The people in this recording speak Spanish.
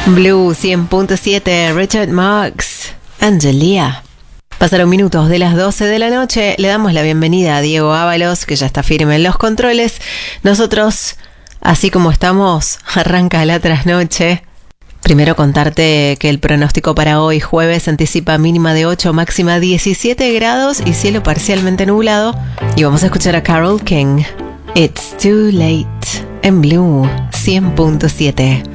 Blue 100.7, Richard Marx, Angelia. Pasaron minutos de las 12 de la noche. Le damos la bienvenida a Diego Ábalos, que ya está firme en los controles. Nosotros, así como estamos, arranca la trasnoche. Primero contarte que el pronóstico para hoy jueves anticipa mínima de 8, máxima 17 grados y cielo parcialmente nublado. Y vamos a escuchar a Carole King, It's Too Late, en Blue 100.7.